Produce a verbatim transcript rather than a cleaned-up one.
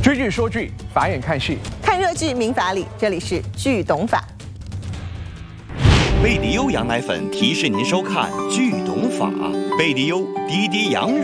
追剧说剧，法眼看戏， 看热剧民法理，这里是剧懂法。 贝迪优羊奶粉提示您收看《剧懂法》，贝迪优滴滴羊。